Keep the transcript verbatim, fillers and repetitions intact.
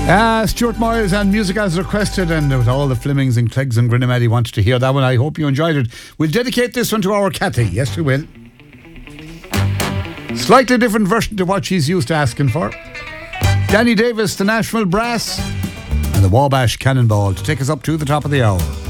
Uh, Stuart Myers and Music as Requested, and with all the Flemings and Cleggs and Grinnamaddy wanted to hear that one. I hope you enjoyed it. We'll dedicate this one to our Cathy. Yes, we will. Slightly different version to what she's used to asking for. Danny Davis, the Nashville Brass, and the Wabash Cannonball to take us up to the top of the hour.